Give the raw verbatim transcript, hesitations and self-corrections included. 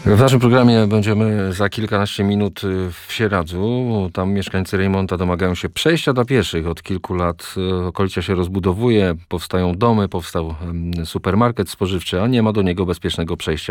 W naszym programie będziemy za kilkanaście minut w Sieradzu. Tam mieszkańcy Rejmonta domagają się przejścia dla pieszych. Od kilku lat okolica się rozbudowuje, powstają domy, powstał supermarket spożywczy, a nie ma do niego bezpiecznego przejścia.